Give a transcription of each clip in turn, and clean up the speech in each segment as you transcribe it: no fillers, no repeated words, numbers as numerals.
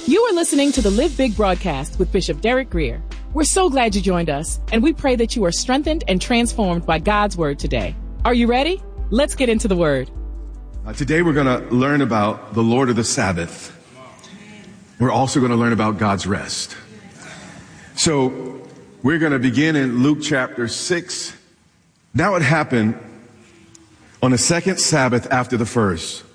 You are listening to the Live Big broadcast with Bishop Derek Grier. We're so glad you joined us, and we pray that you are strengthened and transformed by God's word today. Are you ready? Let's get into the word. Today we're going to learn about the Lord of the Sabbath. We're also going to learn about God's rest. So we're going to begin in Luke chapter 6. Now it happened on the second Sabbath after the first.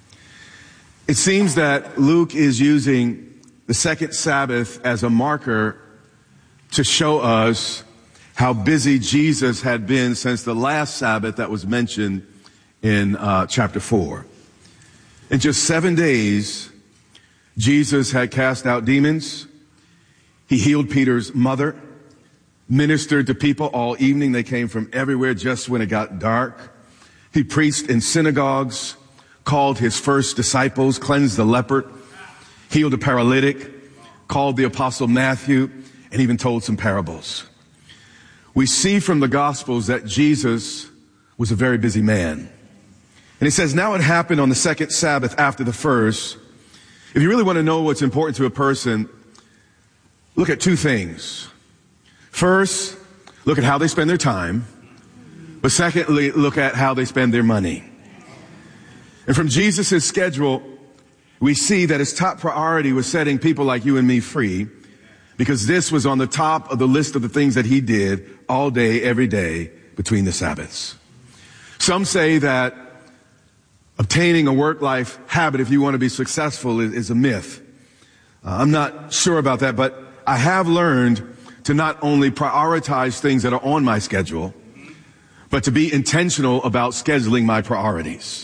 It seems that Luke is using the second Sabbath as a marker to show us how busy Jesus had been since the last Sabbath that was mentioned in chapter 4. In just 7 days, Jesus had cast out demons. He healed Peter's mother, ministered to people all evening. They came from everywhere just when it got dark. He preached in synagogues, called his first disciples, cleansed the leper, healed a paralytic, called the apostle Matthew, and even told some parables. We see from the Gospels that Jesus was a very busy man. And it says, now it happened on the second Sabbath after the first. If you really want to know what's important to a person, look at two things. First, look at how they spend their time. But secondly, look at how they spend their money. And from Jesus' schedule, we see that his top priority was setting people like you and me free, because this was on the top of the list of the things that he did all day, every day between the Sabbaths. Some say that obtaining a work-life habit, if you want to be successful, is a myth. I'm not sure about that, but I have learned to not only prioritize things that are on my schedule, but to be intentional about scheduling my priorities.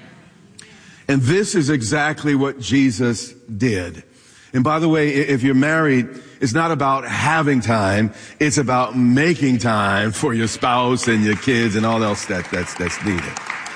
And this is exactly what Jesus did. And by the way, if you're married, it's not about having time. It's about making time for your spouse and your kids and all else that's needed.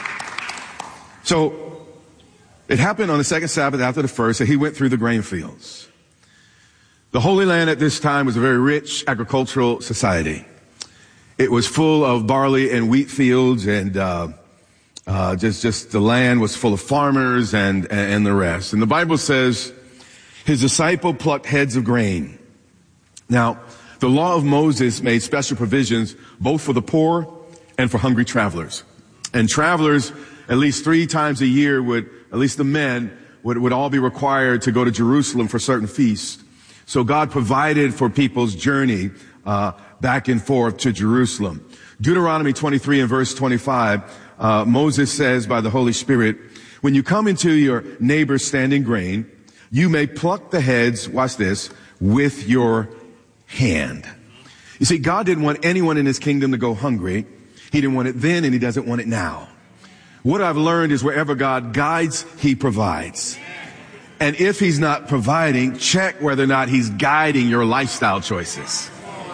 So it happened on the second Sabbath after the first that he went through the grain fields. The Holy Land at this time was a very rich agricultural society. It was full of barley and wheat fields, and just the land was full of farmers and the rest. And the Bible says his disciple plucked heads of grain. Now, the law of Moses made special provisions both for the poor and for hungry travelers. And travelers, at least 3 times a year, at least the men, would all be required to go to Jerusalem for certain feasts. So God provided for people's journey back and forth to Jerusalem. Deuteronomy 23 and verse 25, Moses says by the Holy Spirit, when you come into your neighbor's standing grain, you may pluck the heads, watch this, with your hand. You see, God didn't want anyone in his kingdom to go hungry. He didn't want it then, and he doesn't want it now. What I've learned is wherever God guides, he provides. And if he's not providing, check whether or not he's guiding your lifestyle choices.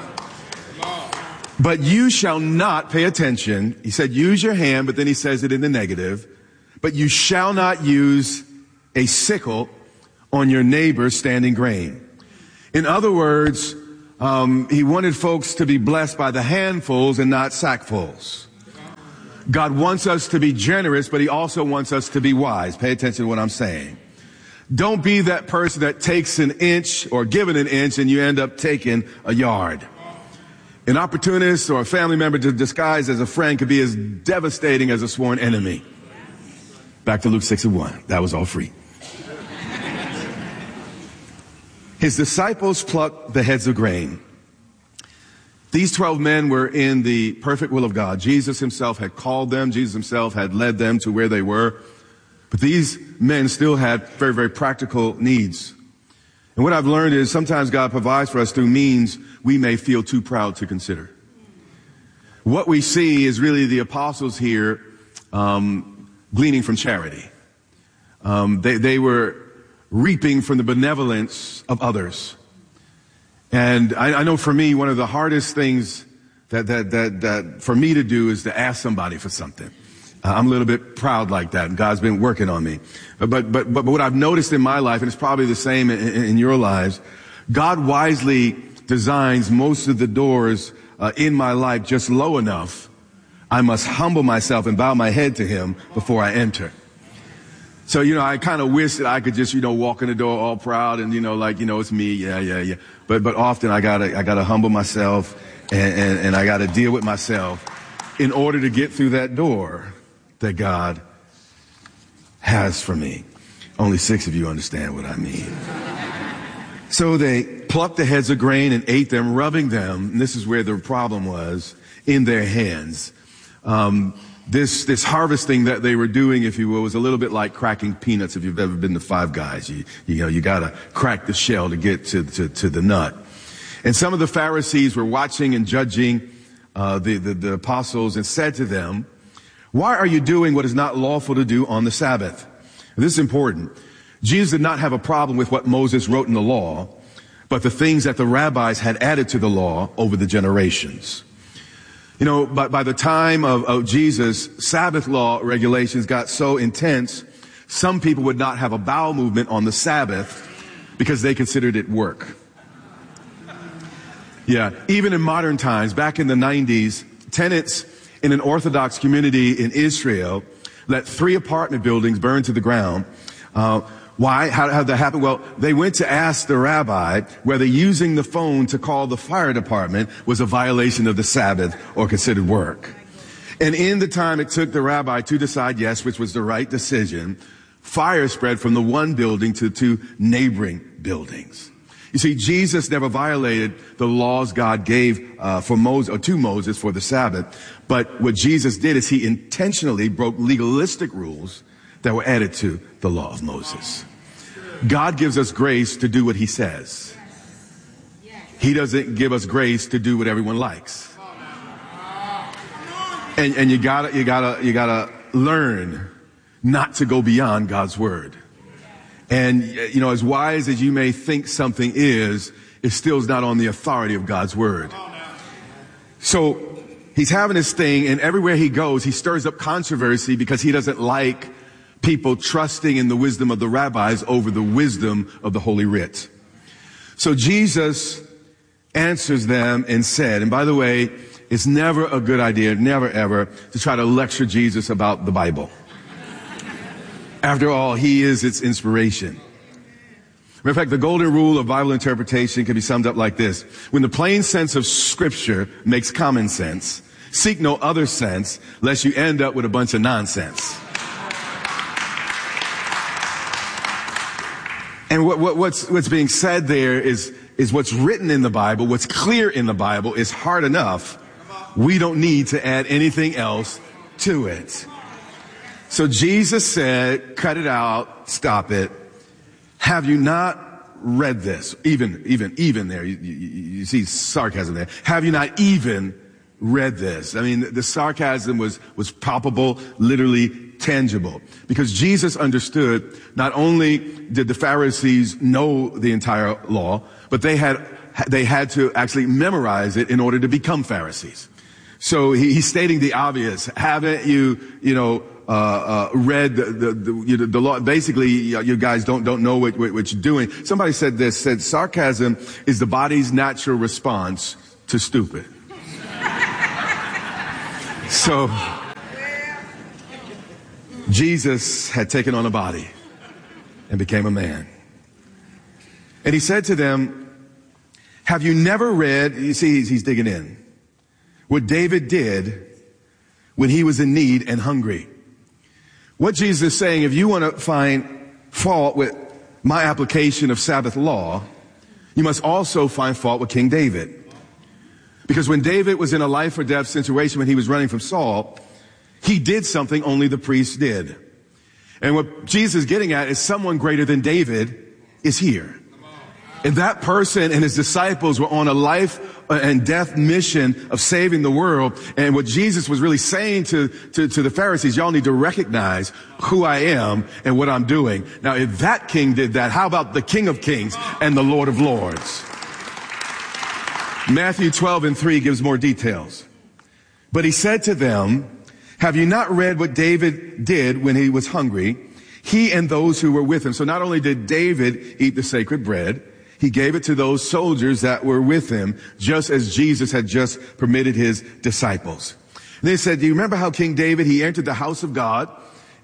But you shall not pay attention. He said, use your hand, but then he says it in the negative. But you shall not use a sickle on your neighbor's standing grain. In other words, he wanted folks to be blessed by the handfuls and not sackfuls. God wants us to be generous, but he also wants us to be wise. Pay attention to what I'm saying. Don't be that person that takes an inch or given an inch and you end up taking a yard. An opportunist or a family member disguised as a friend could be as devastating as a sworn enemy. Back to Luke 6:1. That was all free. His disciples plucked the heads of grain. These 12 men were in the perfect will of God. Jesus himself had called them. Jesus himself had led them to where they were. But these men still had very, very practical needs. And what I've learned is sometimes God provides for us through means we may feel too proud to consider. What we see is really the apostles here gleaning from charity. They were reaping from the benevolence of others. And I know for me, one of the hardest things that for me to do is to ask somebody for something. I'm a little bit proud like that, and God's been working on me. But what I've noticed in my life, and it's probably the same in your lives, God wisely designs most of the doors in my life just low enough. I must humble myself and bow my head to him before I enter. So, I kind of wish that I could just, walk in the door all proud and, it's me. Yeah. But often I gotta humble myself and I gotta deal with myself in order to get through that door that God has for me. Only 6 of you understand what I mean. So they plucked the heads of grain and ate them, rubbing them, and this is where the problem was, in their hands. This harvesting that they were doing, if you will, was a little bit like cracking peanuts. If you've ever been to Five Guys, you gotta crack the shell to get to the nut. And some of the Pharisees were watching and judging the apostles and said to them, "Why are you doing what is not lawful to do on the Sabbath?" This is important. Jesus did not have a problem with what Moses wrote in the law, but the things that the rabbis had added to the law over the generations. By the time of Jesus, Sabbath law regulations got so intense, some people would not have a bowel movement on the Sabbath because they considered it work. Yeah, even in modern times, back in the 90s, tenants in an Orthodox community in Israel let 3 apartment buildings burn to the ground. Why? How did that happen? Well, they went to ask the rabbi whether using the phone to call the fire department was a violation of the Sabbath or considered work. And in the time it took the rabbi to decide yes, which was the right decision, fire spread from the one building to 2 neighboring buildings. You see, Jesus never violated the laws God gave to Moses for the Sabbath. But what Jesus did is he intentionally broke legalistic rules that were added to the law of Moses. God gives us grace to do what he says. He doesn't give us grace to do what everyone likes. And you gotta learn not to go beyond God's word. And, as wise as you may think something is, it still is not on the authority of God's word. So he's having this thing, and everywhere he goes, he stirs up controversy because he doesn't like people trusting in the wisdom of the rabbis over the wisdom of the Holy Writ. So Jesus answers them and said, and by the way, it's never a good idea, never ever, to try to lecture Jesus about the Bible. After all, he is its inspiration. Matter of fact, the golden rule of Bible interpretation can be summed up like this. When the plain sense of Scripture makes common sense, seek no other sense, lest you end up with a bunch of nonsense. And what's being said there is what's written in the Bible, what's clear in the Bible is hard enough. We don't need to add anything else to it. So Jesus said, cut it out, stop it. Have you not read this? Even there, you see sarcasm there. Have you not even read this? I mean, the sarcasm was palpable, literally tangible. Because Jesus understood not only did the Pharisees know the entire law, but they had to actually memorize it in order to become Pharisees. So he's stating the obvious. Haven't you read the law? Basically, you guys don't know what you're doing. Somebody said this, said sarcasm is the body's natural response to stupid. So Jesus had taken on a body and became a man. And he said to them, have you never read, you see, he's digging in, what David did when he was in need and hungry. What Jesus is saying, if you want to find fault with my application of Sabbath law, you must also find fault with King David. Because when David was in a life or death situation, when he was running from Saul, he did something only the priest did. And what Jesus is getting at is someone greater than David is here. And that person and his disciples were on a life and death mission of saving the world. And what Jesus was really saying to the Pharisees, y'all need to recognize who I am and what I'm doing. Now, if that king did that, how about the King of Kings and the Lord of Lords? Matthew 12:3 gives more details. But he said to them, have you not read what David did when he was hungry, he and those who were with him? So not only did David eat the sacred bread, he gave it to those soldiers that were with him, just as Jesus had just permitted his disciples. And they said, do you remember how King David, he entered the house of God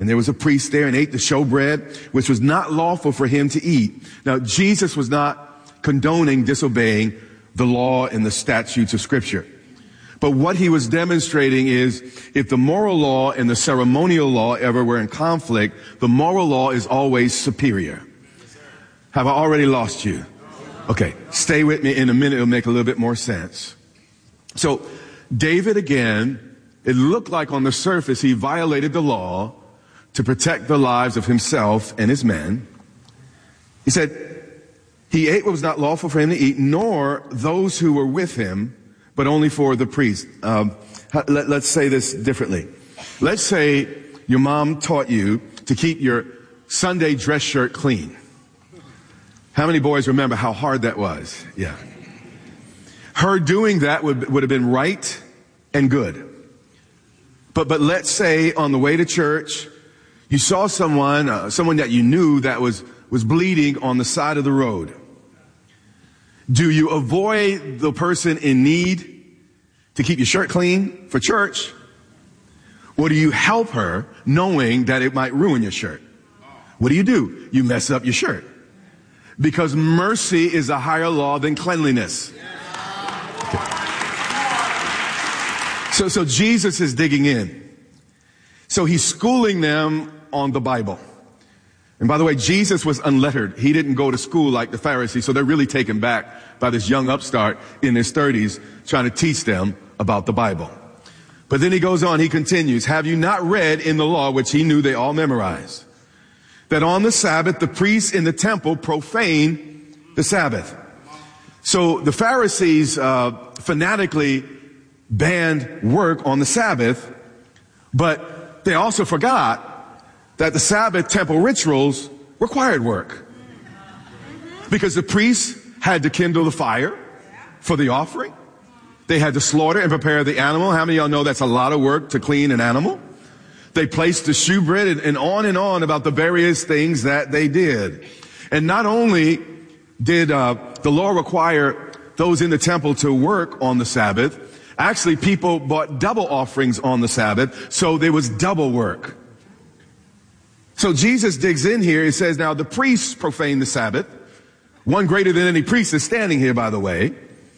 and there was a priest there and ate the showbread, which was not lawful for him to eat. Now, Jesus was not condoning disobeying the law and the statutes of Scripture. But what he was demonstrating is if the moral law and the ceremonial law ever were in conflict, the moral law is always superior. Have I already lost you? Okay, stay with me. In a minute, it'll make a little bit more sense. So David, again, it looked like on the surface he violated the law to protect the lives of himself and his men. He said he ate what was not lawful for him to eat, nor those who were with him, but only for the priest. Let's say this differently. Let's say your mom taught you to keep your Sunday dress shirt clean. How many boys remember how hard that was? Yeah. Her doing that would have been right and good. But let's say on the way to church, you saw someone that you knew that was bleeding on the side of the road. Do you avoid the person in need to keep your shirt clean for church? Or do you help her knowing that it might ruin your shirt? What do? You mess up your shirt. Because mercy is a higher law than cleanliness. Okay. So Jesus is digging in. So he's schooling them on the Bible. And by the way, Jesus was unlettered. He didn't go to school like the Pharisees, so they're really taken back by this young upstart in his 30s trying to teach them about the Bible. But then he goes on, he continues, have you not read in the law, which he knew they all memorized, that on the Sabbath the priests in the temple profane the Sabbath? So the Pharisees fanatically banned work on the Sabbath, but they also forgot that the Sabbath temple rituals required work. Because the priests had to kindle the fire for the offering. They had to slaughter and prepare the animal. How many of y'all know that's a lot of work to clean an animal? They placed the shewbread and on about the various things that they did. And not only did the law require those in the temple to work on the Sabbath, actually people bought double offerings on the Sabbath, so there was double work. So Jesus digs in here. He says, now the priests profane the Sabbath. One greater than any priest is standing here, by the way.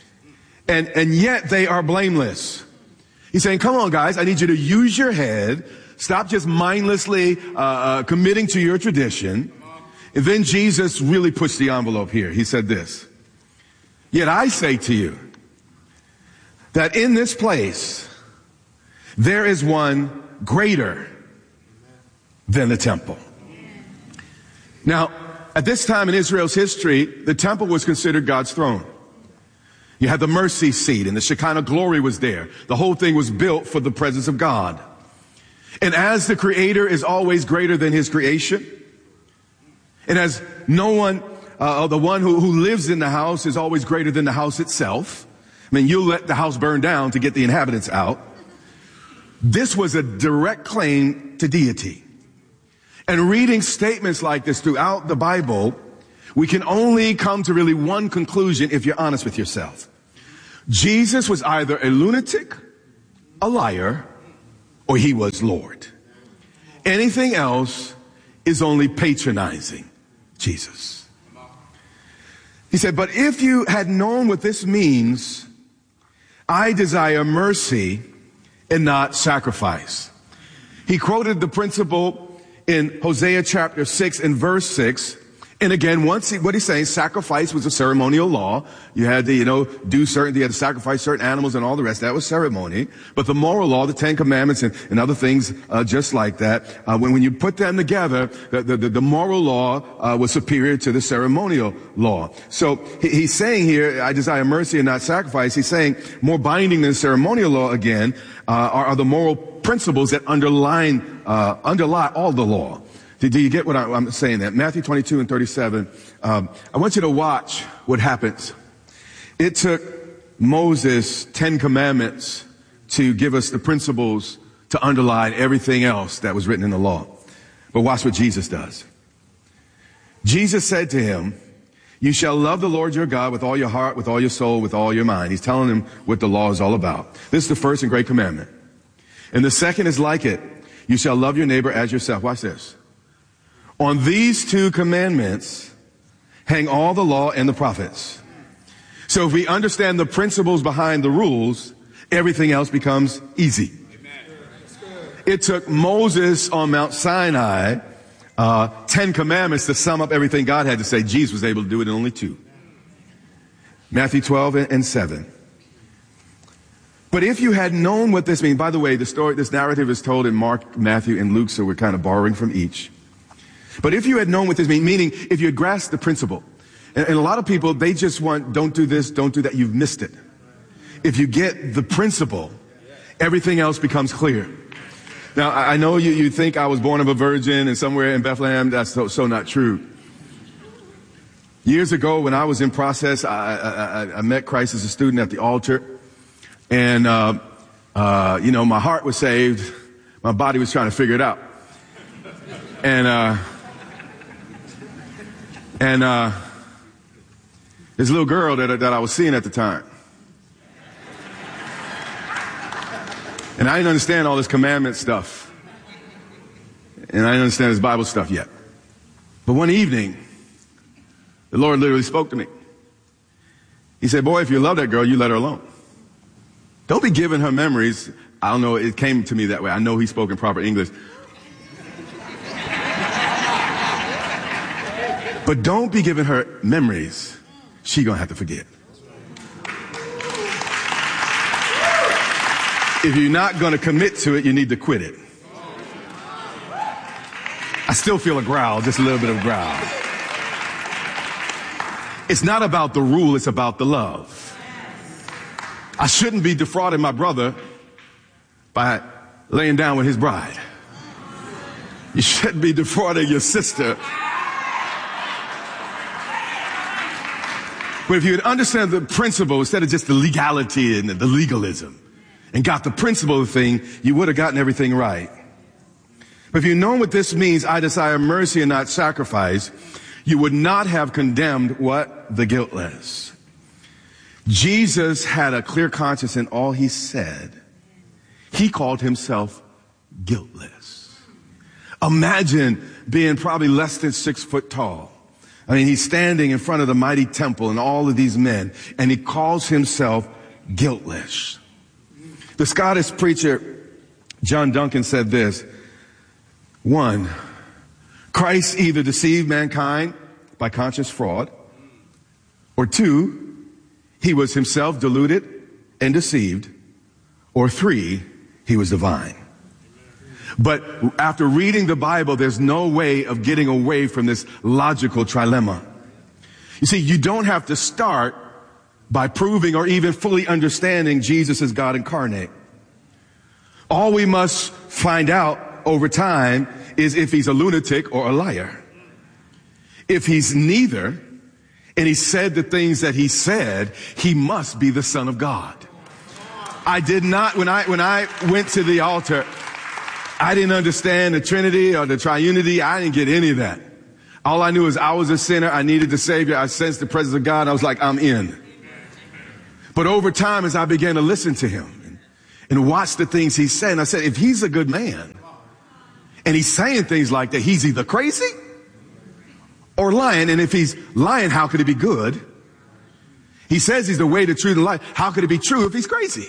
And yet they are blameless. He's saying, come on, guys, I need you to use your head. Stop just mindlessly committing to your tradition. And then Jesus really pushed the envelope here. He said this, yet I say to you that in this place there is one greater than the temple. Now, at this time in Israel's history, the temple was considered God's throne. You had the mercy seat and the Shekinah glory was there. The whole thing was built for the presence of God. And as the Creator is always greater than His creation, and as no one, the one who lives in the house is always greater than the house itself. I mean, you'll let the house burn down to get the inhabitants out. This was a direct claim to deity. And reading statements like this throughout the Bible, we can only come to really one conclusion if you're honest with yourself. Jesus was either a lunatic, a liar, or he was Lord. Anything else is only patronizing Jesus. He said, but if you had known what this means, I desire mercy and not sacrifice. He quoted the principle in Hosea chapter 6 and verse 6. And again, what he's saying, sacrifice was a ceremonial law. You had to, you had to sacrifice certain animals and all the rest. That was ceremony. But the moral law, the Ten Commandments and other things, just like that, when you put them together, the moral law, was superior to the ceremonial law. So he's saying here, I desire mercy and not sacrifice. He's saying more binding than ceremonial law again, are the moral principles that underlie all the law. Do you get what I'm saying? That Matthew 22 and 37, I want you to watch what happens. It took Moses' 10 commandments to give us the principles to underlie everything else that was written in the law. But watch what Jesus does. Jesus said to him, you shall love the Lord your God with all your heart, with all your soul, with all your mind. He's telling him what the law is all about. This is the first and great commandment. And the second is like it. You shall love your neighbor as yourself. Watch this. On these two commandments hang all the law and the prophets. So if we understand the principles behind the rules, everything else becomes easy. It took Moses on Mount Sinai 10 commandments to sum up everything God had to say. Jesus was able to do it in only 2. Matthew 12 and 7. But if you had known what this means, by the way, this narrative is told in Mark, Matthew, and Luke, so we're kind of borrowing from each. But if you had known what this means, meaning if you had grasped the principle, and a lot of people, they just want, don't do this, don't do that, you've missed it. If you get the principle, everything else becomes clear. Now, I know you think I was born of a virgin and somewhere in Bethlehem. That's so not true. Years ago, when I was in process, I met Christ as a student at the altar. And, my heart was saved. My body was trying to figure it out. And this little girl that I was seeing at the time. And I didn't understand all this commandment stuff. And I didn't understand this Bible stuff yet. But one evening, the Lord literally spoke to me. He said, boy, if you love that girl, you let her alone. Don't be giving her memories. I don't know, it came to me that way. I know he spoke in proper English. But don't be giving her memories. She gonna have to forget. If you're not going to commit to it, you need to quit it. I still feel a growl, just a little bit of growl. It's not about the rule, it's about the love. I shouldn't be defrauding my brother by laying down with his bride. You shouldn't be defrauding your sister. But if you would understand the principle instead of just the legality and the legalism, and got the principle of the thing, you would have gotten everything right. But if you know what this means, I desire mercy and not sacrifice, you would not have condemned what? The guiltless. Jesus had a clear conscience in all he said. He called himself guiltless. Imagine being probably less than 6 foot tall. I mean, he's standing in front of the mighty temple and all of these men, and he calls himself guiltless. The Scottish preacher John Duncan said this: 1, Christ either deceived mankind by conscious fraud, or 2, he was himself deluded and deceived, or 3, he was divine. But after reading the Bible, there's no way of getting away from this logical trilemma. You see, you don't have to start by proving or even fully understanding Jesus as God incarnate. All we must find out over time is if he's a lunatic or a liar. If he's neither, and he said the things that he said, he must be the Son of God. I did not, when I went to the altar, I didn't understand the Trinity or the Triunity. I didn't get any of that. All I knew is I was a sinner. I needed the Savior. I sensed the presence of God. I was like, I'm in. But over time, as I began to listen to him and watch the things he said, and I said, if he's a good man and he's saying things like that, he's either crazy or lying. And if he's lying, how could he be good? He says he's the way, the truth, and life. How could it be true if he's crazy?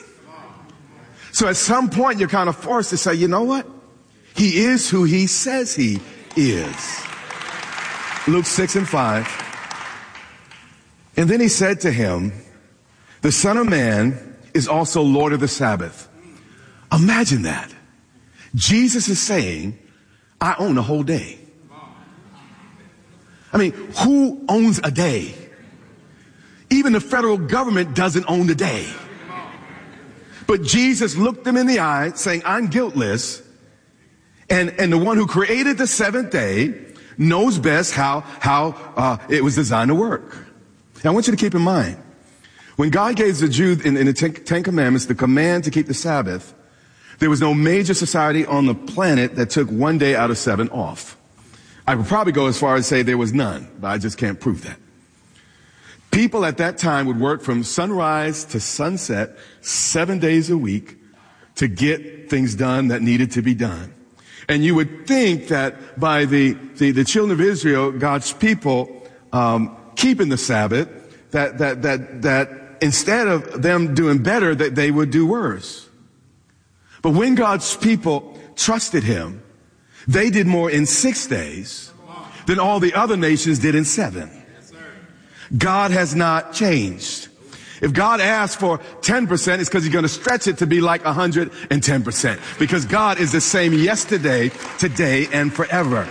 So at some point, you're kind of forced to say, you know what? He is who he says he is. Luke 6:5. And then he said to him, the Son of Man is also Lord of the Sabbath. Imagine that. Jesus is saying, I own a whole day. I mean, who owns a day? Even the federal government doesn't own the day. But Jesus looked them in the eye saying, I'm guiltless. And the one who created the seventh day knows best how it was designed to work. Now, I want you to keep in mind, when God gave the Jews in the Ten Commandments the command to keep the Sabbath, there was no major society on the planet that took one day out of 7 off. I would probably go as far as say there was none, but I just can't prove that. People at that time would work from sunrise to sunset 7 days a week to get things done that needed to be done. And you would think that by the children of Israel, God's people, keeping the Sabbath, that instead of them doing better, that they would do worse. But when God's people trusted him, they did more in 6 days than all the other nations did in 7. God has not changed. If God asks for 10%, it's because he's going to stretch it to be like 110%. Because God is the same yesterday, today, and forever.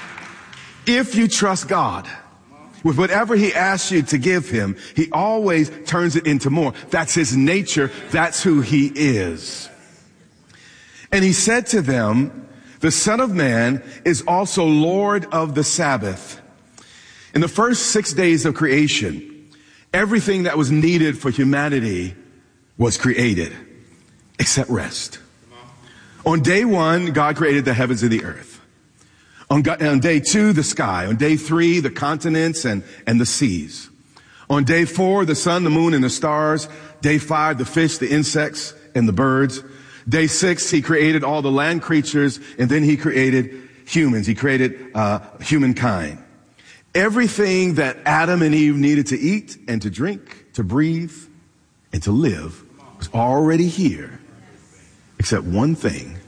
If you trust God with whatever he asks you to give him, he always turns it into more. That's his nature. That's who he is. And he said to them, the Son of Man is also Lord of the Sabbath. In the first 6 days of creation, everything that was needed for humanity was created, except rest. On day 1, God created the heavens and the earth. On day 2, the sky. On day 3, the continents and the seas. On day 4, the sun, the moon, and the stars. Day 5, the fish, the insects, and the birds. Day 6, he created all the land creatures, and then he created humans. He created humankind. Everything that Adam and Eve needed to eat and to drink, to breathe, and to live was already here, except one thing,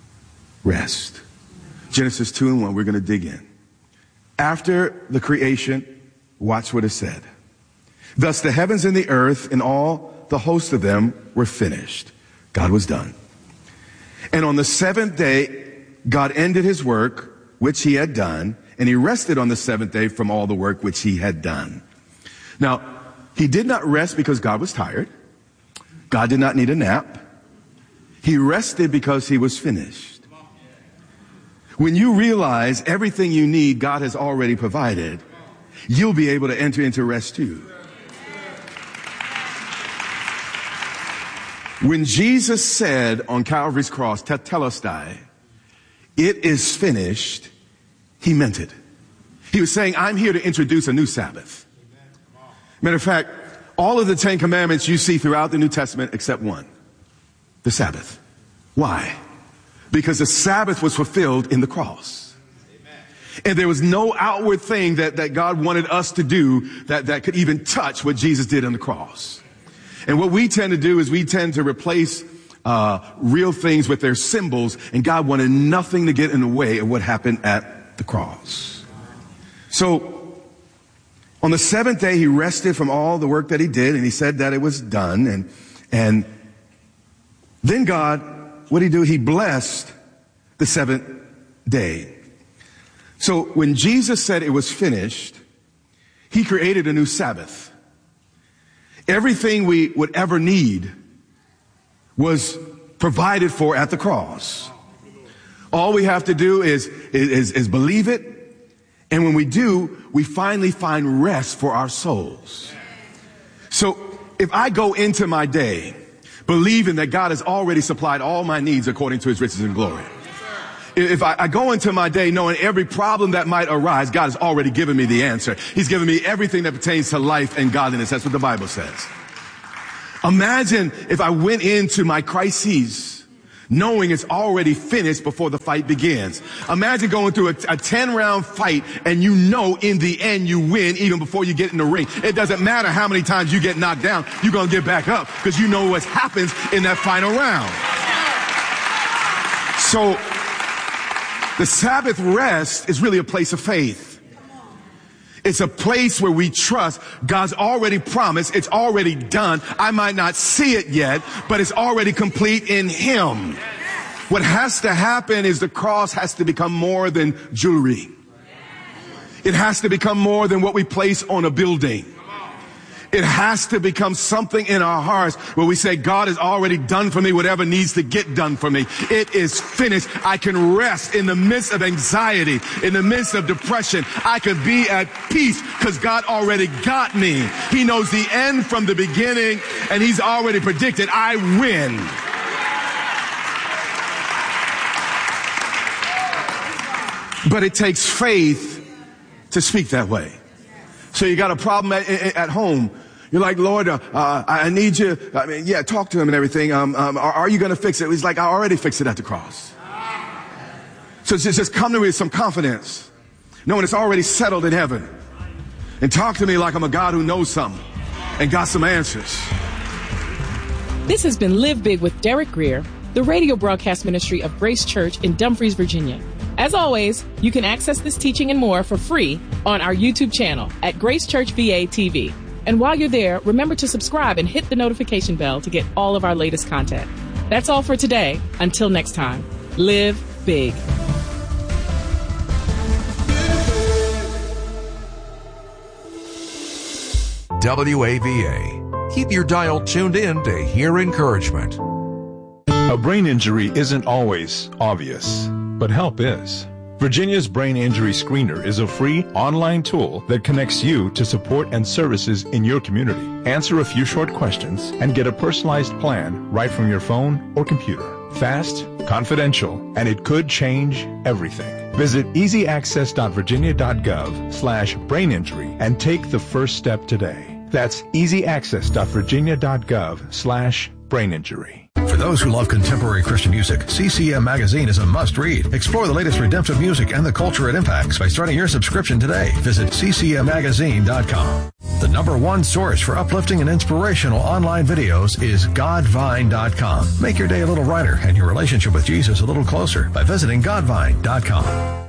rest. Genesis 2:1, we're going to dig in. After the creation, watch what it said. Thus the heavens and the earth and all the host of them were finished. God was done. And on the 7th day, God ended his work, which he had done, and he rested on the 7th day from all the work which he had done. Now, he did not rest because God was tired. God did not need a nap. He rested because he was finished. When you realize everything you need, God has already provided, you'll be able to enter into rest too. When Jesus said on Calvary's cross, Tetelestai, it is finished, he meant it. He was saying, I'm here to introduce a new Sabbath. Matter of fact, all of the 10 commandments you see throughout the New Testament except one, the Sabbath. Why? Because the Sabbath was fulfilled in the cross. And there was no outward thing that God wanted us to do that could even touch what Jesus did on the cross. And what we tend to do is we tend to replace real things with their symbols, and God wanted nothing to get in the way of what happened at the cross. So on the 7th day, he rested from all the work that he did, and he said that it was done. And then God, what did he do? He blessed the 7th day. So when Jesus said it was finished, he created a new Sabbath. Everything we would ever need was provided for at the cross. All we have to do is believe it. And when we do, we finally find rest for our souls. So if I go into my day believing that God has already supplied all my needs according to his riches and glory, if I go into my day knowing every problem that might arise, God has already given me the answer. He's given me everything that pertains to life and godliness. That's what the Bible says. Imagine if I went into my crises knowing it's already finished before the fight begins. Imagine going through a 10-round fight and you know in the end you win even before you get in the ring. It doesn't matter how many times you get knocked down, you're going to get back up because you know what happens in that final round. So the Sabbath rest is really a place of faith. It's a place where we trust God's already promised. It's already done. I might not see it yet, but it's already complete in him. What has to happen is the cross has to become more than jewelry. It has to become more than what we place on a building. It has to become something in our hearts where we say, God has already done for me whatever needs to get done for me. It is finished. I can rest in the midst of anxiety, in the midst of depression. I can be at peace because God already got me. He knows the end from the beginning, and he's already predicted I win. But it takes faith to speak that way. So you got a problem at home. You're like, Lord, I need you. I mean, yeah, talk to him and everything. Are you going to fix it? He's like, I already fixed it at the cross. So just come to me with some confidence, knowing it's already settled in heaven. And talk to me like I'm a God who knows something and got some answers. This has been Live Big with Derek Grier, the radio broadcast ministry of Grace Church in Dumfries, Virginia. As always, you can access this teaching and more for free on our YouTube channel at Grace Church VA TV. And while you're there, remember to subscribe and hit the notification bell to get all of our latest content. That's all for today. Until next time, live big. WAVA. Keep your dial tuned in to hear encouragement. A brain injury isn't always obvious, but help is. Virginia's Brain Injury Screener is a free online tool that connects you to support and services in your community. Answer a few short questions and get a personalized plan right from your phone or computer. Fast, confidential, and it could change everything. Visit easyaccess.virginia.gov/braininjury and take the first step today. That's easyaccess.virginia.gov/braininjury. For those who love contemporary Christian music, CCM Magazine is a must-read. Explore the latest redemptive music and the culture it impacts by starting your subscription today. Visit ccmmagazine.com. The #1 source for uplifting and inspirational online videos is godvine.com. Make your day a little brighter and your relationship with Jesus a little closer by visiting godvine.com.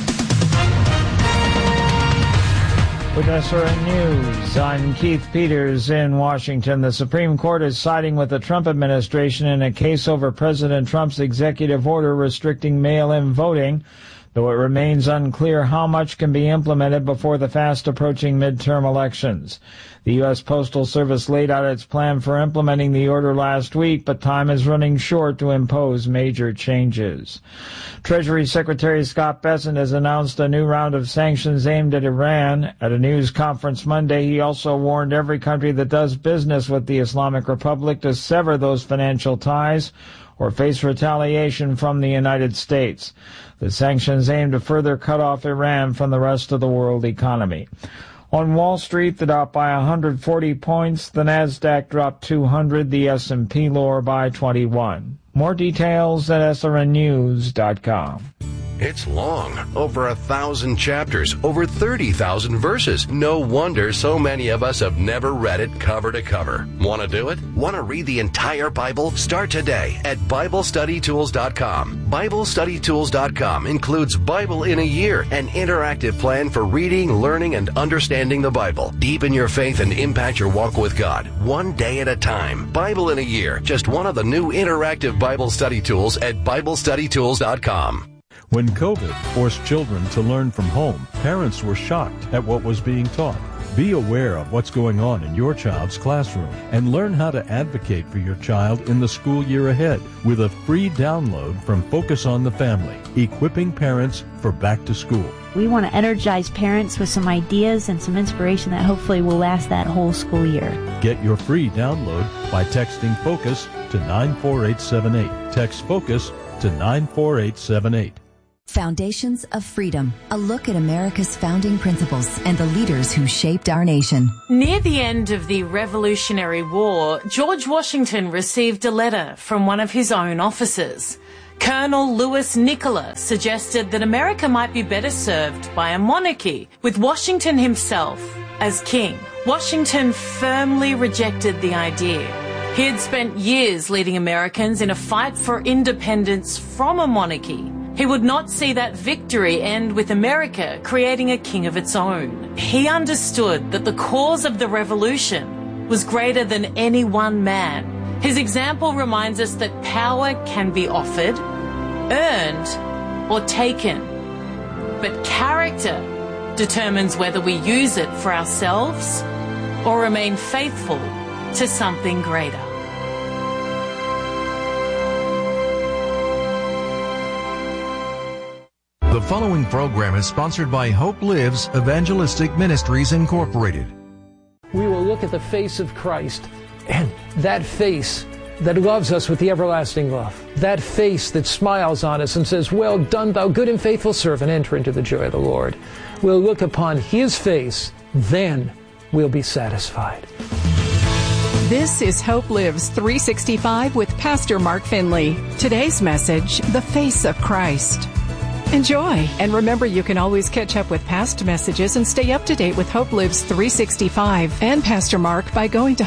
With SRN News, I'm Keith Peters in Washington. The Supreme Court is siding with the Trump administration in a case over President Trump's executive order restricting mail-in voting, though it remains unclear how much can be implemented before the fast-approaching midterm elections. The U.S. Postal Service laid out its plan for implementing the order last week, but time is running short to impose major changes. Treasury Secretary Scott Bessent has announced a new round of sanctions aimed at Iran. At a news conference Monday, he also warned every country that does business with the Islamic Republic to sever those financial ties or face retaliation from the United States. The sanctions aim to further cut off Iran from the rest of the world economy. On Wall Street, the Dow by 140 points, the Nasdaq dropped 200, the S&P lower by 21. More details at srnnews.com. It's long, over 1,000 chapters, over 30,000 verses. No wonder so many of us have never read it cover to cover. Want to do it? Want to read the entire Bible? Start today at BibleStudyTools.com. BibleStudyTools.com includes Bible in a Year, an interactive plan for reading, learning, and understanding the Bible. Deepen your faith and impact your walk with God, one day at a time. Bible in a Year, just one of the new interactive Bible study tools at BibleStudyTools.com. When COVID forced children to learn from home, parents were shocked at what was being taught. Be aware of what's going on in your child's classroom and learn how to advocate for your child in the school year ahead with a free download from Focus on the Family, equipping parents for back to school. We want to energize parents with some ideas and some inspiration that hopefully will last that whole school year. Get your free download by texting FOCUS to 94878. Text FOCUS to 94878. Foundations of Freedom, a look at America's founding principles and the leaders who shaped our nation. Near the end of the Revolutionary War, George Washington received a letter from one of his own officers. Colonel Louis Nicola suggested that America might be better served by a monarchy, with Washington himself as king. Washington firmly rejected the idea. He had spent years leading Americans in a fight for independence from a monarchy. He would not see that victory end with America creating a king of its own. He understood that the cause of the revolution was greater than any one man. His example reminds us that power can be offered, earned, or taken. But character determines whether we use it for ourselves or remain faithful to something greater. The following program is sponsored by Hope Lives Evangelistic Ministries, Incorporated. We will look at the face of Christ, and that face that loves us with the everlasting love, that face that smiles on us and says, "Well done, thou good and faithful servant, enter into the joy of the Lord." We'll look upon His face, then we'll be satisfied. This is Hope Lives 365 with Pastor Mark Finley. Today's message, the face of Christ. Enjoy. And remember, you can always catch up with past messages and stay up to date with Hope Lives 365 and Pastor Mark by going to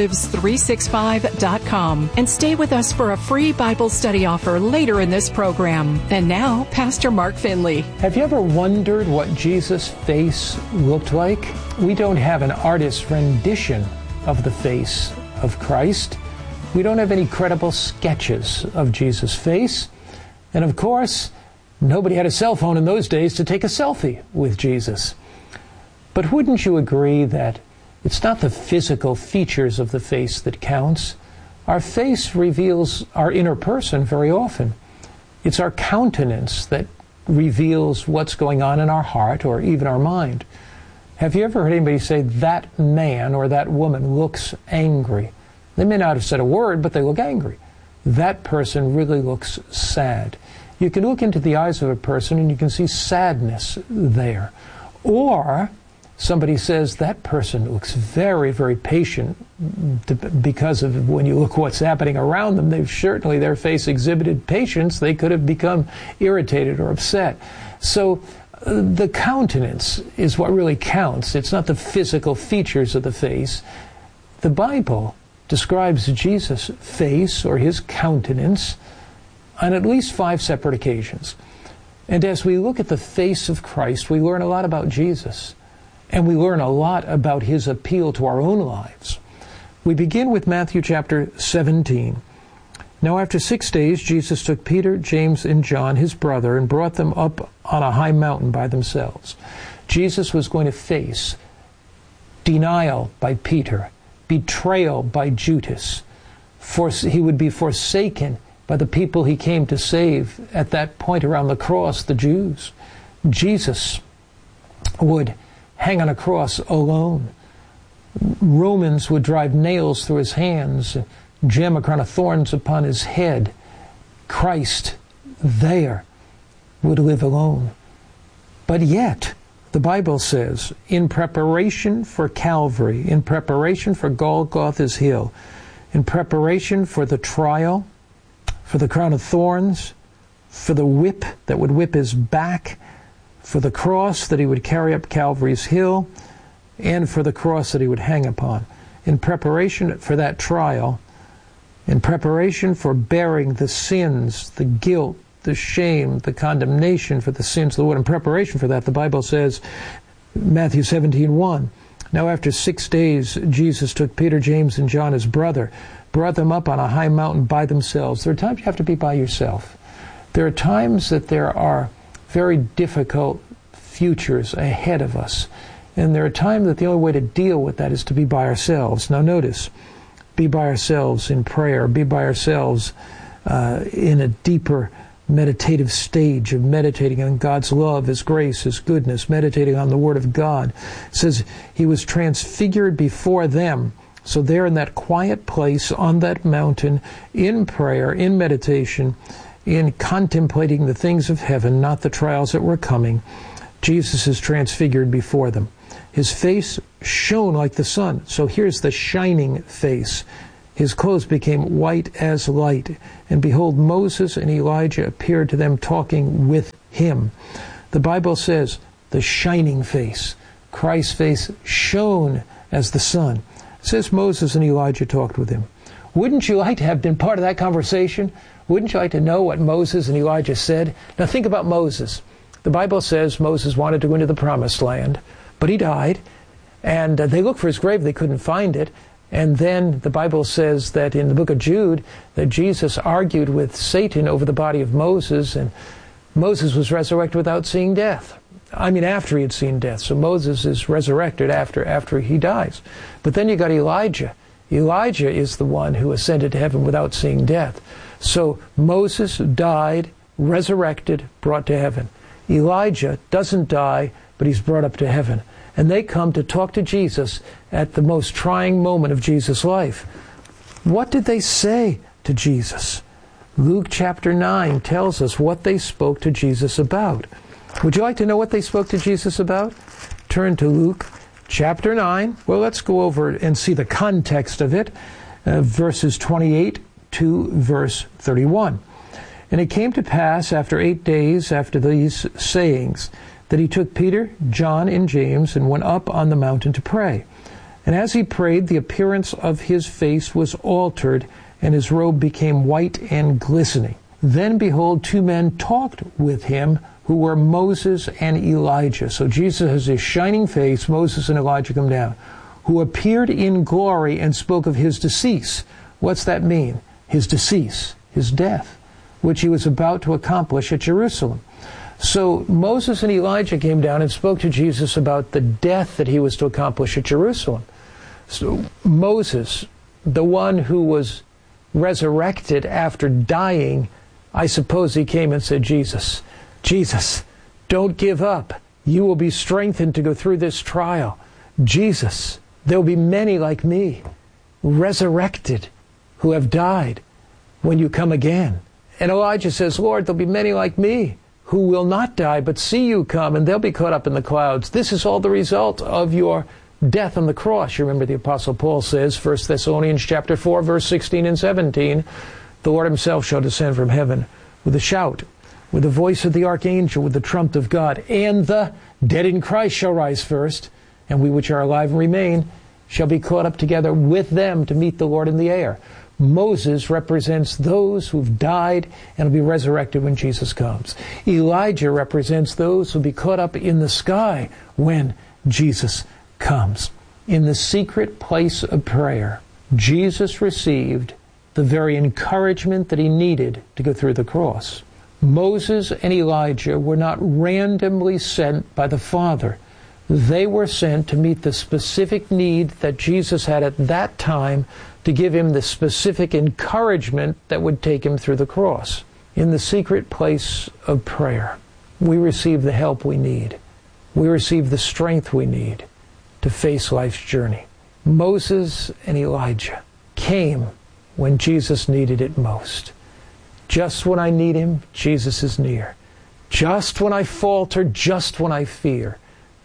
hopelives365.com. And stay with us for a free Bible study offer later in this program. And now, Pastor Mark Finley. Have you ever wondered what Jesus' face looked like? We don't have an artist's rendition of the face of Christ. We don't have any credible sketches of Jesus' face. And of course, nobody had a cell phone in those days to take a selfie with Jesus. But wouldn't you agree that it's not the physical features of the face that counts? Our face reveals our inner person very often. It's our countenance that reveals what's going on in our heart or even our mind. Have you ever heard anybody say, that man or that woman looks angry? They may not have said a word, but they look angry. That person really looks sad. You can look into the eyes of a person and you can see sadness there. Or somebody says that person looks very, very patient because of when you look what's happening around them. Their face exhibited patience. They could have become irritated or upset. So the countenance is what really counts. It's not the physical features of the face. The Bible describes Jesus' face or his countenance on at least 5 separate occasions. And as we look at the face of Christ, we learn a lot about Jesus. And we learn a lot about his appeal to our own lives. We begin with Matthew chapter 17. Now after 6 days, Jesus took Peter, James, and John, his brother, and brought them up on a high mountain by themselves. Jesus was going to face denial by Peter, betrayal by Judas. He would be forsaken by the people he came to save at that point around the cross, the Jews. Jesus would hang on a cross alone. Romans would drive nails through his hands and jam a crown of thorns upon his head. Christ there would live alone. But yet, the Bible says, in preparation for Calvary, in preparation for Golgotha's hill, in preparation for the trial, for the crown of thorns, for the whip that would whip his back, for the cross that he would carry up Calvary's hill, and for the cross that he would hang upon. In preparation for that trial, in preparation for bearing the sins, the guilt, the shame, the condemnation for the sins of the world, in preparation for that, the Bible says, Matthew 17:1, now after 6 days, Jesus took Peter, James, and John, his brother, brought them up on a high mountain by themselves. There are times you have to be by yourself. There are times that there are very difficult futures ahead of us. And there are times that the only way to deal with that is to be by ourselves. Now notice, be by ourselves in prayer, be by ourselves in a deeper meditative stage of meditating on God's love, his grace, his goodness, meditating on the Word of God. It says he was transfigured before them. So there in that quiet place on that mountain, in prayer, in meditation, in contemplating the things of heaven, not the trials that were coming, Jesus is transfigured before them. His face shone like the sun. So here's the shining face. His clothes became white as light. And behold, Moses and Elijah appeared to them talking with him. The Bible says the shining face. Christ's face shone as the sun. It says Moses and Elijah talked with him. Wouldn't you like to have been part of that conversation? Wouldn't you like to know what Moses and Elijah said? Now think about Moses. The Bible says Moses wanted to go into the promised land, but he died. And they looked for his grave. They couldn't find it. And then the Bible says that in the book of Jude, that Jesus argued with Satan over the body of Moses, and Moses was resurrected without seeing death. After he had seen death. So Moses is resurrected after he dies. But then you got Elijah. Elijah is the one who ascended to heaven without seeing death. So Moses died, resurrected, brought to heaven. Elijah doesn't die, but he's brought up to heaven. And they come to talk to Jesus at the most trying moment of Jesus' life. What did they say to Jesus? Luke chapter 9 tells us what they spoke to Jesus about. Would you like to know what they spoke to Jesus about? Turn to Luke chapter 9. Well, let's go over and see the context of it. Verses 28 to verse 31. And it came to pass after 8 days after these sayings, that he took Peter, John, and James, and went up on the mountain to pray. And as he prayed, the appearance of his face was altered, and his robe became white and glistening. Then, behold, 2 men talked with him, who were Moses and Elijah. So Jesus has his shining face, Moses and Elijah come down, who appeared in glory and spoke of his decease. What's that mean? His decease, his death, which he was about to accomplish at Jerusalem. So Moses and Elijah came down and spoke to Jesus about the death that he was to accomplish at Jerusalem. So Moses, the one who was resurrected after dying, I suppose he came and said, Jesus, don't give up. You will be strengthened to go through this trial. Jesus, there will be many like me, resurrected, who have died when you come again. And Elijah says, Lord, there'll be many like me who will not die, but see you come, and they'll be caught up in the clouds. This is all the result of your death on the cross. You remember the Apostle Paul says, 1 Thessalonians chapter 4, verse 16 and 17, the Lord himself shall descend from heaven with a shout, with the voice of the archangel, with the trump of God, and the dead in Christ shall rise first, and we which are alive and remain shall be caught up together with them to meet the Lord in the air. Moses represents those who've died and will be resurrected when Jesus comes. Elijah represents those who will be caught up in the sky when Jesus comes. In the secret place of prayer, Jesus received the very encouragement that he needed to go through the cross. Moses and Elijah were not randomly sent by the Father. They were sent to meet the specific need that Jesus had at that time, to give him the specific encouragement that would take him through the cross. In the secret place of prayer, we receive the help we need. We receive the strength we need to face life's journey. Moses and Elijah came when Jesus needed it most. Just when I need him, Jesus is near. Just when I falter, just when I fear,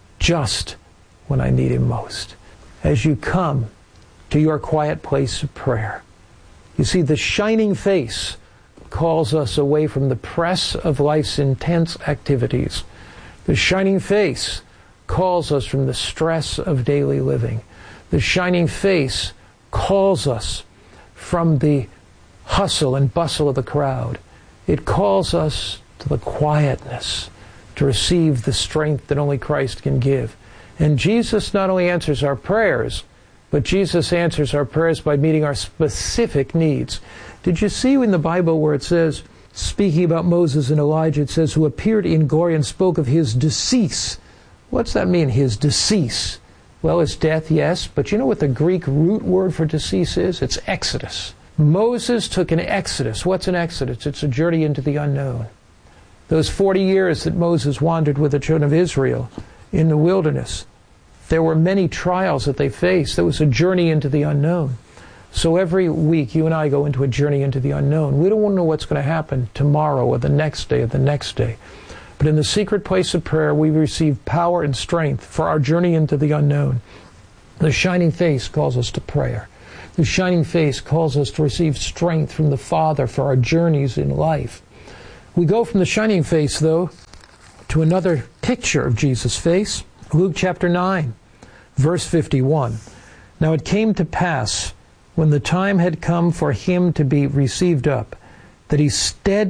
just when I need him most. As you come to your quiet place of prayer, you see, the shining face calls us away from the press of life's intense activities. The shining face calls us from the stress of daily living. The shining face calls us from the hustle and bustle of the crowd. It calls us to the quietness, to receive the strength that only Christ can give. And Jesus not only answers our prayers, but Jesus answers our prayers by meeting our specific needs. Did you see in the Bible where it says, speaking about Moses and Elijah, it says, who appeared in glory and spoke of his decease? What's that mean, his decease? Well, it's death, yes, but you know what the Greek root word for decease is? It's exodus. Moses took an exodus. What's an exodus? It's a journey into the unknown. Those 40 years that Moses wandered with the children of Israel in the wilderness, there were many trials that they faced. There was a journey into the unknown. So every week, you and I go into a journey into the unknown. We don't want to know what's going to happen tomorrow or the next day or the next day. But in the secret place of prayer, we receive power and strength for our journey into the unknown. The shining face calls us to prayer. The shining face calls us to receive strength from the Father for our journeys in life. We go from the shining face, though, to another picture of Jesus' face. Luke chapter 9, verse 51. Now it came to pass, when the time had come for him to be received up, that he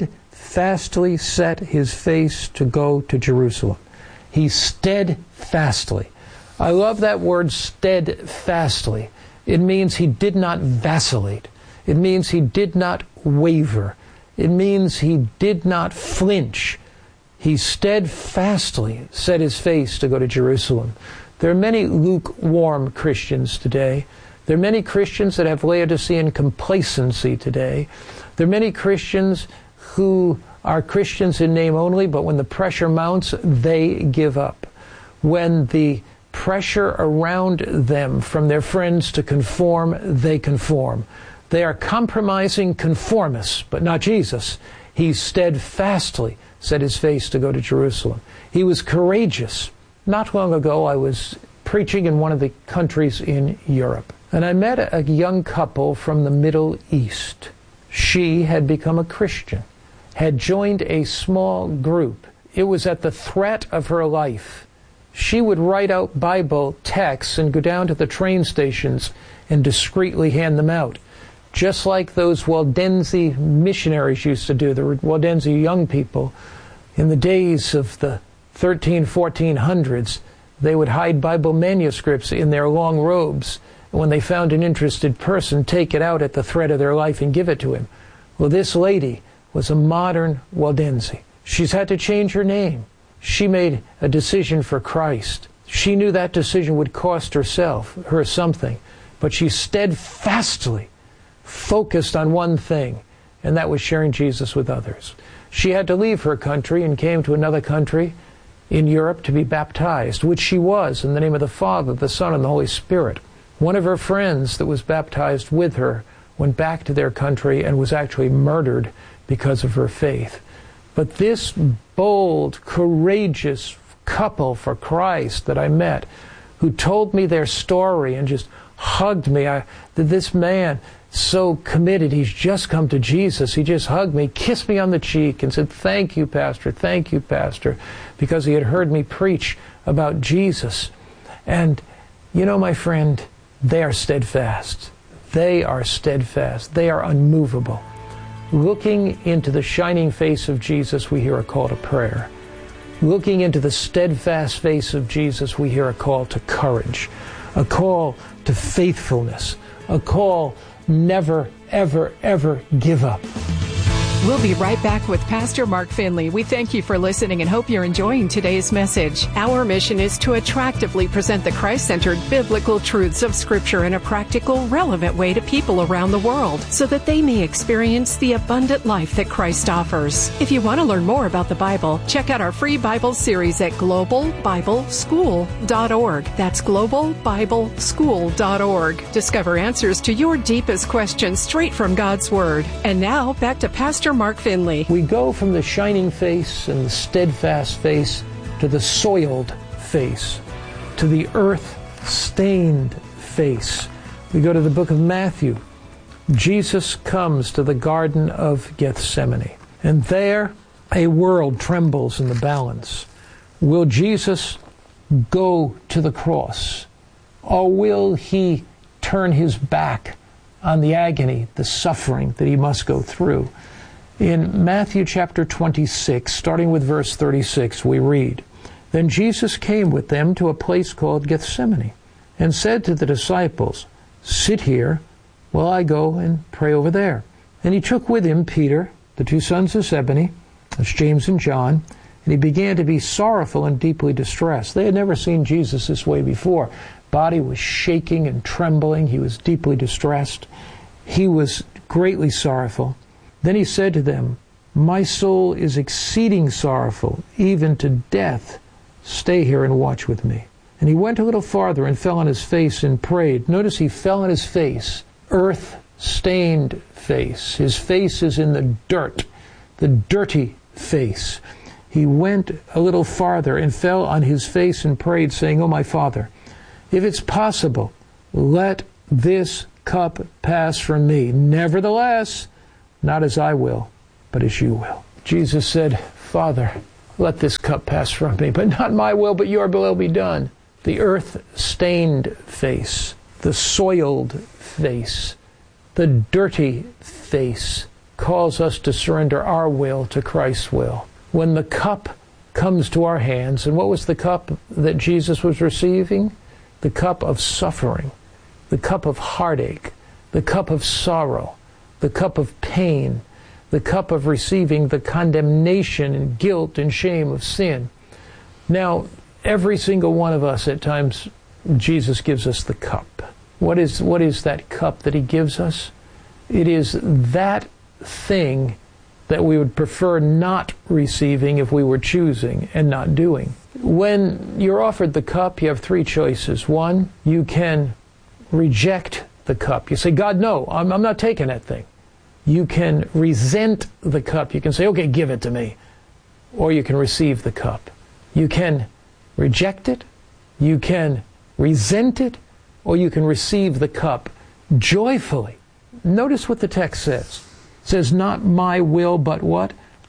steadfastly set his face to go to Jerusalem. He steadfastly. I love that word steadfastly. It means he did not vacillate. It means he did not waver. It means he did not flinch. He steadfastly set his face to go to Jerusalem. There are many lukewarm Christians today. There are many Christians that have Laodicean complacency today. There are many Christians who are Christians in name only, but when the pressure mounts, they give up. When the pressure around them from their friends to conform, they conform. They are compromising conformists, but not Jesus. He steadfastly set his face to go to Jerusalem. He was courageous. Not long ago, I was preaching in one of the countries in Europe, and I met a young couple from the Middle East. She had become a Christian. had joined a small group. It was at the threat of her life. She would write out Bible texts and go down to the train stations and discreetly hand them out, just like those Waldense missionaries used to do, the Waldense young people. In the days of the 1400s, they would hide Bible manuscripts in their long robes. When they found an interested person, take it out at the threat of their life and give it to him. Well, this lady was a modern Waldense. She's had to change her name. She made a decision for Christ. She knew that decision would cost her something, but she steadfastly focused on one thing, and that was sharing Jesus with others. She had to leave her country and came to another country in Europe to be baptized, which she was, in the name of the Father, the Son, and the Holy Spirit. One of her friends that was baptized with her went back to their country and was actually murdered because of her faith. But this bold, courageous couple for Christ that I met, who told me their story and just hugged me, this man, so committed, he's just come to Jesus. He just hugged me, kissed me on the cheek, and said, thank you, Pastor, because he had heard me preach about Jesus. And, you know, my friend, they are steadfast. They are steadfast. They are unmovable. Looking into the shining face of Jesus, we hear a call to prayer. Looking into the steadfast face of Jesus, we hear a call to courage, a call to faithfulness, a call never, ever, ever give up. We'll be right back with Pastor Mark Finley. We thank you for listening and hope you're enjoying today's message. Our mission is to attractively present the Christ-centered biblical truths of Scripture in a practical, relevant way to people around the world so that they may experience the abundant life that Christ offers. If you want to learn more about the Bible, check out our free Bible series at globalbibleschool.org. That's globalbibleschool.org. Discover answers to your deepest questions straight from God's Word. And now, back to Pastor Mark Finley. We go from the shining face and the steadfast face to the soiled face, to the earth-stained face. We go to the book of Matthew. Jesus comes to the Garden of Gethsemane, and there a world trembles in the balance. Will Jesus go to the cross, or will he turn his back on the agony, the suffering that he must go through? In Matthew chapter 26, starting with verse 36, we read, Then Jesus came with them to a place called Gethsemane, and said to the disciples, Sit here while I go and pray over there. And he took with him Peter, the two sons of Zebedee, that's James and John, and he began to be sorrowful and deeply distressed. They had never seen Jesus this way before. Body was shaking and trembling. He was deeply distressed. He was greatly sorrowful. Then he said to them, My soul is exceeding sorrowful, even to death. Stay here and watch with me. And he went a little farther and fell on his face and prayed. Notice he fell on his face, earth-stained face. His face is in the dirt, the dirty face. He went a little farther and fell on his face and prayed, saying, Oh, my Father, if it's possible, let this cup pass from me. Nevertheless, not as I will, but as you will. Jesus said, Father, let this cup pass from me, but not my will, but your will be done. The earth-stained face, the soiled face, the dirty face calls us to surrender our will to Christ's will. When the cup comes to our hands, and what was the cup that Jesus was receiving? The cup of suffering, the cup of heartache, the cup of sorrow, the cup of pain, the cup of receiving the condemnation and guilt and shame of sin. Now, every single one of us, at times, Jesus gives us the cup. What is that cup that he gives us? It is that thing that we would prefer not receiving if we were choosing and not doing. When you're offered the cup, you have three choices. One, you can reject the cup. You say, God, no, I'm not taking that thing. You can resent the cup. You can say, okay, give it to me. Or you can receive the cup. You can reject it, you can resent it, or you can receive the cup joyfully. Notice what the text says. It says, not my will, but what?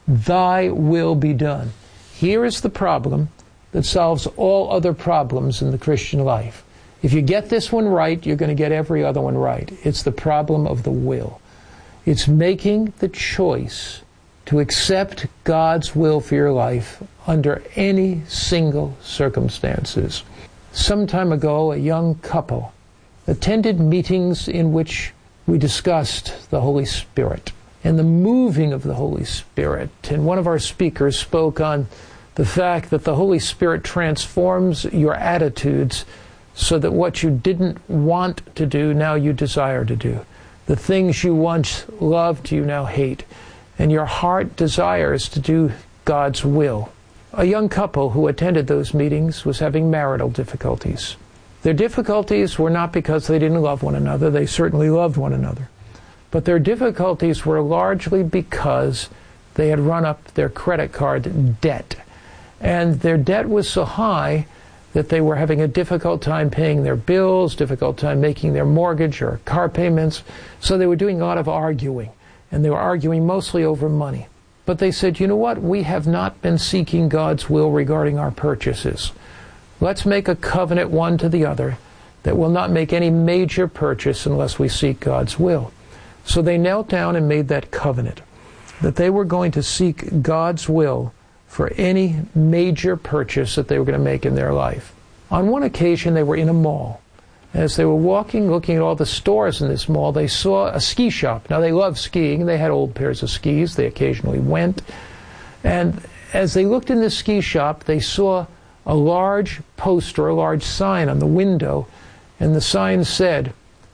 Thy will be done. Here is the problem that solves all other problems in the Christian life. If you get this one right, you're going to get every other one right. It's the problem of the will. It's making the choice to accept God's will for your life under any single circumstances. Some time ago, a young couple attended meetings in which we discussed the Holy Spirit and the moving of the Holy Spirit. And one of our speakers spoke on the fact that the Holy Spirit transforms your attitudes so that what you didn't want to do, now you desire to do. The things you once loved, you now hate. And your heart desires to do God's will. A young couple who attended those meetings was having marital difficulties. Their difficulties were not because they didn't love one another. They certainly loved one another. But their difficulties were largely because they had run up their credit card debt. And their debt was so high that they were having a difficult time paying their bills, difficult time making their mortgage or car payments. So they were doing a lot of arguing. And they were arguing mostly over money. But they said, you know what? We have not been seeking God's will regarding our purchases. Let's make a covenant one to the other that will not make any major purchase unless we seek God's will. So they knelt down and made that covenant that they were going to seek God's will for any major purchase that they were going to make in their life. On one occasion, they were in a mall. As they were walking, looking at all the stores in this mall, they saw a ski shop. Now, they love skiing. They had old pairs of skis. They occasionally went. And as they looked in the ski shop, they saw a large poster, a large sign on the window. And the sign said,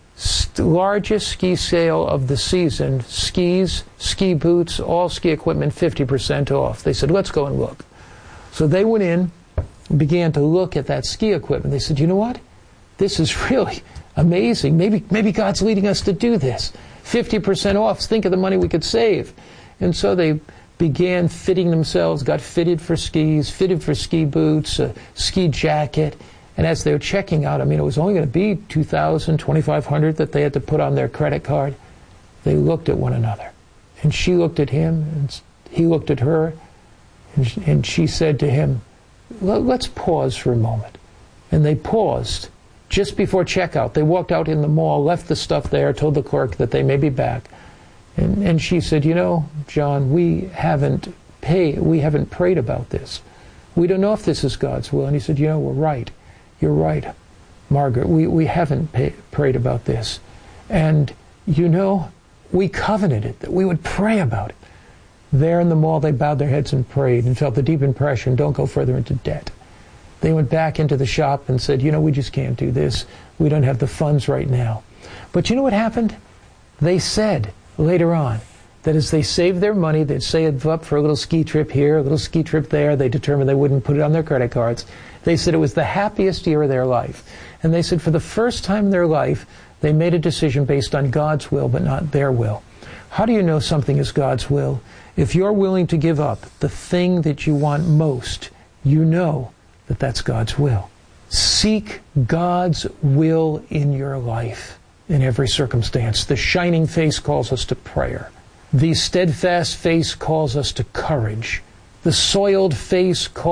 largest ski sale of the season, skis, ski boots, all ski equipment, 50% off. They said, let's go and look. So they went in and began to look at that ski equipment. They said, you know what? This is really amazing. Maybe God's leading us to do this. 50% off. Think of the money we could save. And so they began fitting themselves, got fitted for skis, fitted for ski boots, a ski jacket. And as they were checking out, it was only going to be $2,000, $2,500 that they had to put on their credit card. They looked at one another. And she looked at him, and he looked at her. And she said to him, let's pause for a moment. And they paused. Just before checkout, they walked out in the mall, left the stuff there, told the clerk that they may be back. And she said, you know, John, we haven't prayed about this. We don't know if this is God's will. And he said, you know, we're right. You're right, Margaret. We haven't prayed about this. And, you know, we covenanted that we would pray about it. There in the mall, they bowed their heads and prayed and felt the deep impression, don't go further into debt. They went back into the shop and said, you know, we just can't do this. We don't have the funds right now. But you know what happened? They said later on that as they saved their money, they'd save up for a little ski trip here, a little ski trip there. They determined they wouldn't put it on their credit cards. They said it was the happiest year of their life. And they said for the first time in their life, they made a decision based on God's will, but not their will. How do you know something is God's will? If you're willing to give up the thing that you want most, you know that that's God's will. Seek God's will in your life in every circumstance. The shining face calls us to prayer. The steadfast face calls us to courage. The soiled face calls